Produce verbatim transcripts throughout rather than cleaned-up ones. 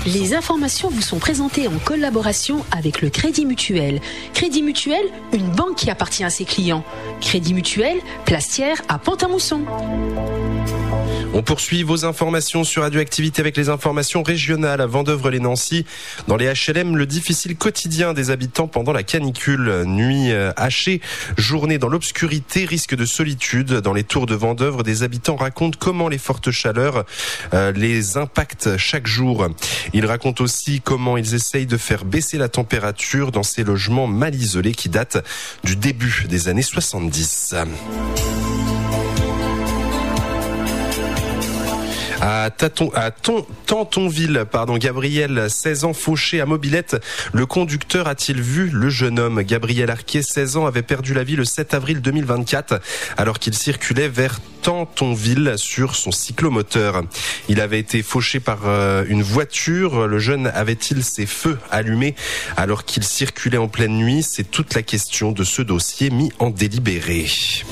Les informations vous sont présentées en collaboration avec le Crédit Mutuel. Crédit Mutuel, une banque qui appartient à ses clients. Crédit Mutuel, place Thiers à Pont-à-Mousson. On poursuit vos informations sur Radioactivité avec les informations régionales à Vendeuvre-les-Nancy. Dans les H L M, le difficile quotidien des habitants pendant la canicule. Nuit hachée, journée dans l'obscurité, risque de solitude. Dans les tours de Vendeuvre, des habitants racontent comment les fortes chaleurs euh, les impactent chaque jour. Ils racontent aussi comment ils essayent de faire baisser la température dans ces logements mal isolés qui datent du début des années soixante-dix. À, Taton, à Ton, Tantonville, pardon, Gabriel, seize ans, fauché à mobilette. Le conducteur a-t-il vu le jeune homme? Gabriel Arquier, seize ans, avait perdu la vie le sept avril deux mille vingt-quatre alors qu'il circulait vers Tantonville sur son cyclomoteur. Il avait été fauché par euh, une voiture. Le jeune avait-il ses feux allumés alors qu'il circulait en pleine nuit? C'est toute la question de ce dossier mis en délibéré.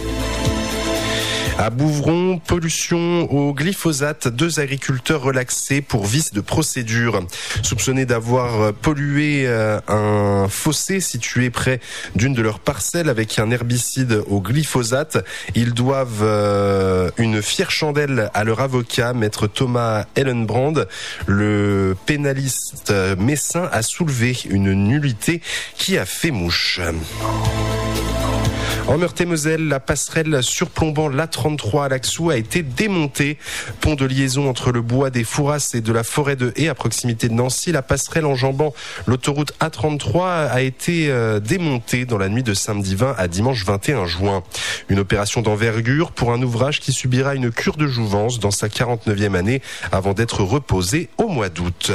À Bouvron, pollution au glyphosate, deux agriculteurs relaxés pour vice de procédure. Soupçonnés d'avoir pollué un fossé situé près d'une de leurs parcelles avec un herbicide au glyphosate, ils doivent une fière chandelle à leur avocat, maître Thomas Ellenbrand. Le pénaliste messin a soulevé une nullité qui a fait mouche. En Meurthe-et-Moselle, la passerelle surplombant l'A trente-trois à Laxou a été démontée. Pont de liaison entre le bois des Fourrasses et de la forêt de Haye à proximité de Nancy. La passerelle enjambant l'autoroute A trente-trois a été démontée dans la nuit de samedi vingt à dimanche vingt et un juin. Une opération d'envergure pour un ouvrage qui subira une cure de jouvence dans sa quarante-neuvième année avant d'être reposé au mois d'août.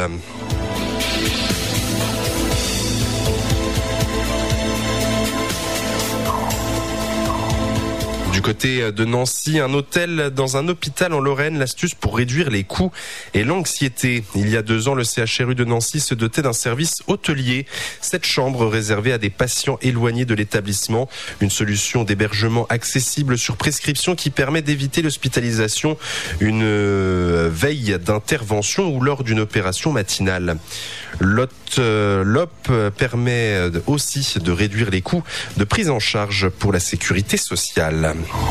Du côté de Nancy, un hôtel dans un hôpital en Lorraine, l'astuce pour réduire les coûts et l'anxiété. Il y a deux ans, le C H R U de Nancy se dotait d'un service hôtelier. Cette chambre réservée à des patients éloignés de l'établissement. Une solution d'hébergement accessible sur prescription qui permet d'éviter l'hospitalisation, une veille d'intervention ou lors d'une opération matinale. L'O P permet aussi de réduire les coûts de prise en charge pour la sécurité sociale.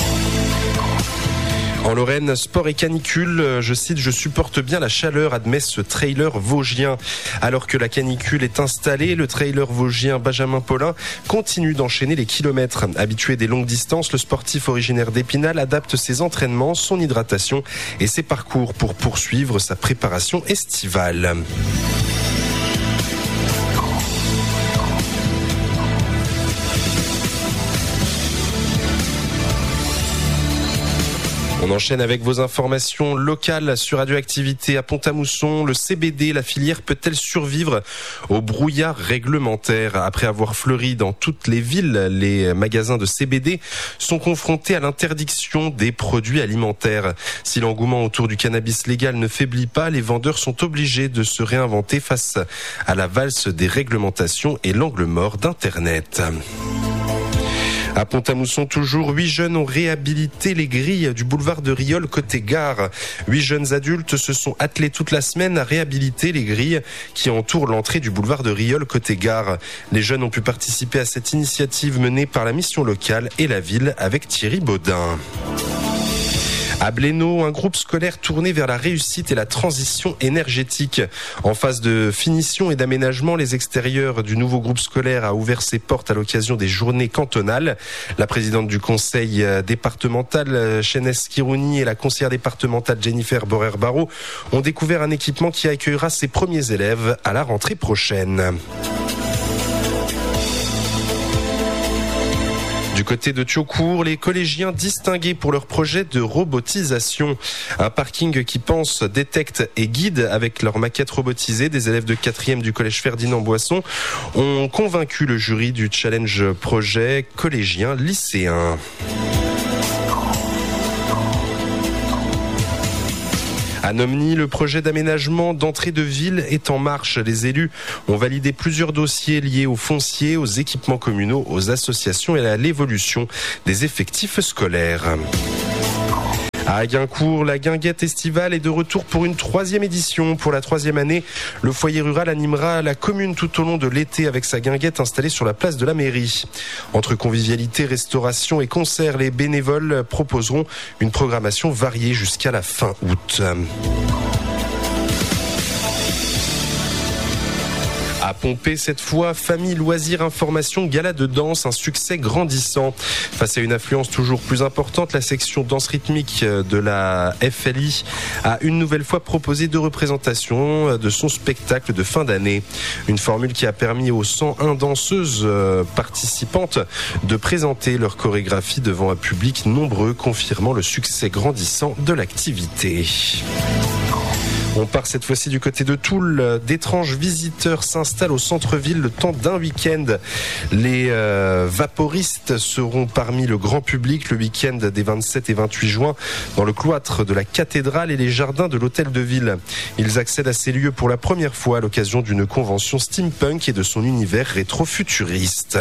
En Lorraine, sport et canicule, je cite, je supporte bien la chaleur, admet ce trailer vosgien. Alors que la canicule est installée, le trailer vosgien Benjamin Paulin continue d'enchaîner les kilomètres. Habitué des longues distances, le sportif originaire d'Épinal adapte ses entraînements, son hydratation et ses parcours pour poursuivre sa préparation estivale. On enchaîne avec vos informations locales sur Radioactivité à Pont-à-Mousson. Le C B D, la filière peut-elle survivre au brouillard réglementaire? Après avoir fleuri dans toutes les villes, les magasins de C B D sont confrontés à l'interdiction des produits alimentaires. Si l'engouement autour du cannabis légal ne faiblit pas, les vendeurs sont obligés de se réinventer face à la valse des réglementations et l'angle mort d'Internet. À Pont-à-Mousson toujours, huit jeunes ont réhabilité les grilles du boulevard de Rieul côté gare. Huit jeunes adultes se sont attelés toute la semaine à réhabiliter les grilles qui entourent l'entrée du boulevard de Rieul côté gare. Les jeunes ont pu participer à cette initiative menée par la mission locale et la ville avec Thierry Baudin. À Blénaud, un groupe scolaire tourné vers la réussite et la transition énergétique. En phase de finition et d'aménagement, les extérieurs du nouveau groupe scolaire a ouvert ses portes à l'occasion des journées cantonales. La présidente du conseil départemental, Chénès Kirouni, et la conseillère départementale Jennifer Borer-Barrault ont découvert un équipement qui accueillera ses premiers élèves à la rentrée prochaine. Du côté de Thiaucourt, les collégiens distingués pour leur projet de robotisation. Un parking qui pense, détecte et guide avec leur maquette robotisée. Des élèves de quatrième du collège Ferdinand Boisson ont convaincu le jury du challenge projet collégien lycéen. À Nomny, le projet d'aménagement d'entrée de ville est en marche. Les élus ont validé plusieurs dossiers liés aux fonciers, aux équipements communaux, aux associations et à l'évolution des effectifs scolaires. À Agincourt, la guinguette estivale est de retour pour une troisième édition. Pour la troisième année, le foyer rural animera la commune tout au long de l'été avec sa guinguette installée sur la place de la mairie. Entre convivialité, restauration et concerts, les bénévoles proposeront une programmation variée jusqu'à la fin août. À Pompée, cette fois, famille, loisirs, information, gala de danse, un succès grandissant. Face à une affluence toujours plus importante, la section danse rythmique de la F L I a une nouvelle fois proposé deux représentations de son spectacle de fin d'année. Une formule qui a permis aux cent un danseuses participantes de présenter leur chorégraphie devant un public nombreux, confirmant le succès grandissant de l'activité. On part cette fois-ci du côté de Toul. D'étranges visiteurs s'installent au centre-ville le temps d'un week-end. Les euh, vaporistes seront parmi le grand public le week-end des vingt-sept et vingt-huit juin dans le cloître de la cathédrale et les jardins de l'hôtel de ville. Ils accèdent à ces lieux pour la première fois à l'occasion d'une convention steampunk et de son univers rétro-futuriste.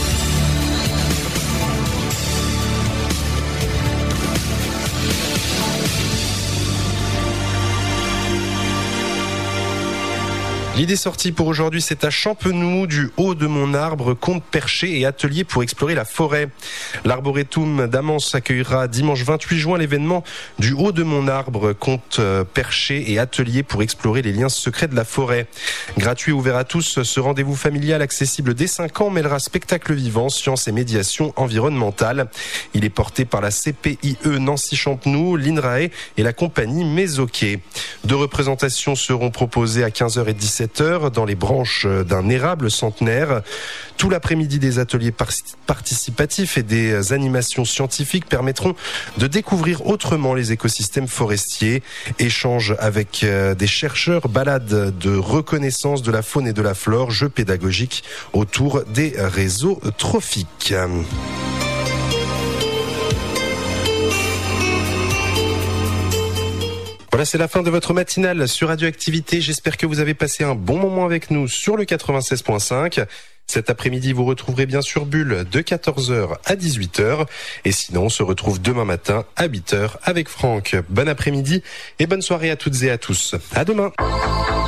L'idée sortie pour aujourd'hui, c'est à Champenoux, du haut de mon arbre, compte perché et atelier pour explorer la forêt. L'arboretum d'Amance accueillera dimanche vingt-huit juin l'événement du haut de mon arbre, compte perché et atelier pour explorer les liens secrets de la forêt. Gratuit et ouvert à tous, ce rendez-vous familial accessible dès cinq ans mêlera spectacle vivant, sciences et médiation environnementale. Il est porté par la C P I E Nancy Champenoux, l'I N R A E et la compagnie Mézoquet. Deux représentations seront proposées à quinze heures et dix-sept heures dans les branches d'un érable centenaire. Tout l'après-midi, des ateliers participatifs et des animations scientifiques permettront de découvrir autrement les écosystèmes forestiers. Échanges avec des chercheurs, balades de reconnaissance de la faune et de la flore, jeux pédagogiques autour des réseaux trophiques. Voilà, c'est la fin de votre matinale sur Radioactivité. J'espère que vous avez passé un bon moment avec nous sur le quatre-vingt-seize point cinq. Cet après-midi, vous retrouverez bien sûr Bulle de quatorze heures à dix-huit heures. Et sinon, on se retrouve demain matin à huit heures avec Franck. Bon après-midi et bonne soirée à toutes et à tous. À demain.